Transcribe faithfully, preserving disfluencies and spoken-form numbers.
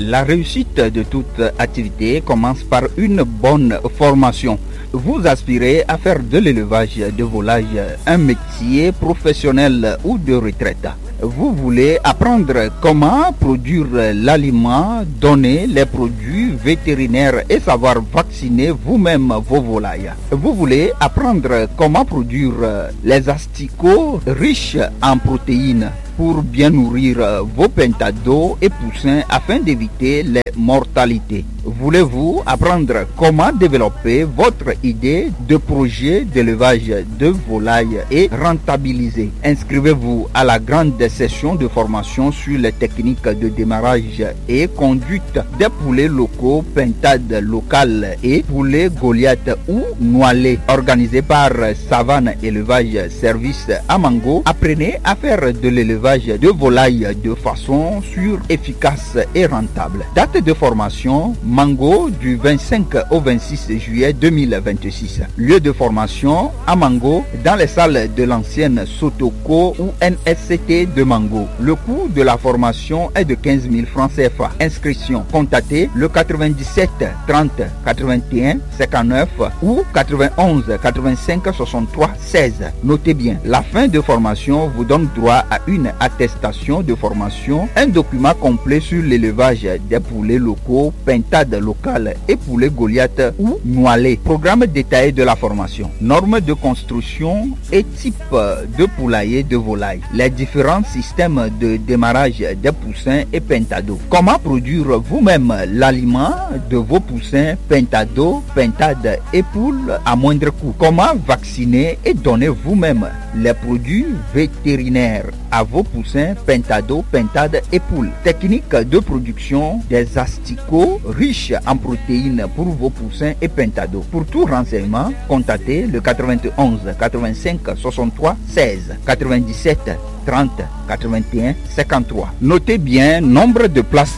La réussite de toute activité commence par une bonne formation. Vous aspirez à faire de l'élevage de volailles un métier professionnel ou de retraite. Vous voulez apprendre comment produire l'aliment, donner les produits vétérinaires et savoir vacciner vous-même vos volailles. Vous voulez apprendre comment produire les asticots riches en protéines pour bien nourrir vos pentados et poussins afin d'éviter les mortalités. Voulez-vous apprendre comment développer votre idée de projet d'élevage de volailles et rentabiliser? Inscrivez-vous à la grande session de formation sur les techniques de démarrage et conduite des poulets locaux, pentades locales et poulets Goliath ou Noilés, organisée par Savane Élevage Service à Mango. Apprenez à faire de l'élevage de volailles de façon sûre, efficace et rentable. Date de formation Mango du vingt-cinq au vingt-six juillet deux mille vingt-six. Lieu de formation à Mango dans les salles de l'ancienne Sotoko ou N S C T de Mango. Le coût de la formation est de quinze mille francs C F A. Inscription. Contactez le quatre-vingt-dix-sept trente quatre-vingt-un cinquante-neuf ou quatre-vingt-onze quatre-vingt-cinq soixante-trois seize. Notez bien, la fin de formation vous donne droit à une attestation de formation, un document complet sur l'élevage des poulets locaux, pentades locales et poulets Goliath ou Noilés. Programme détaillé de la formation, normes de construction et type de poulailler de volaille, les différents systèmes de démarrage des poussins et pentados, comment produire vous-même l'aliment de vos poussins, pentados, pentades et poules à moindre coût, comment vacciner et donner vous-même les produits vétérinaires à vos poussins, pentados, pentades et poules. Technique de production des asticots riches en protéines pour vos poussins et pentados. Pour tout renseignement, contactez le quatre-vingt-onze quatre-vingt-cinq soixante-trois seize, quatre-vingt-dix-sept trente quatre-vingt-un cinquante-trois. Notez bien nombre de places